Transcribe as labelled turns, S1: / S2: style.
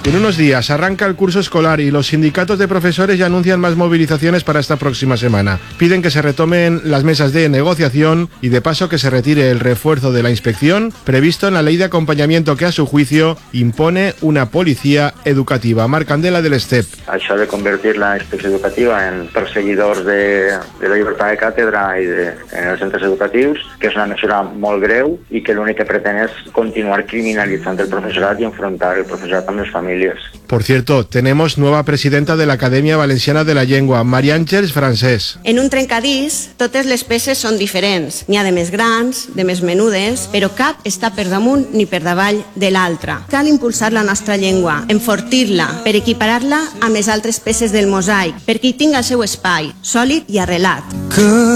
S1: En unos días arranca el curso escolar y los sindicatos de profesores ya anuncian más movilizaciones para esta próxima semana. Piden que se retomen las mesas de negociación y de paso que se retire el refuerzo de la inspección previsto en la ley de acompanyamiento que a su juicio impone una policía educativa. Marc Candela del STEP.
S2: Això de convertir la inspecció educativa en perseguidors de la llibertat de càtedra i en els centres educatius, que és una mesura molt greu i que l'únic que pretén és continuar criminalitzant el professorat i enfrontar el professorat amb les famílies.
S1: Por cierto, tenemos nueva presidenta de la Academia Valenciana de la Llengua, Maria Àngels Francés.
S3: En un trencadís, totes les peces són diferents. N'hi ha de més grans, de més menudes, però cap està per damunt ni per davall de l'altra. Cal impulsar la nostra llengua, enfortir-la, per equiparar-la amb les altres peces del mosaic, perquè hi tingui el seu espai, sòlid i arrelat.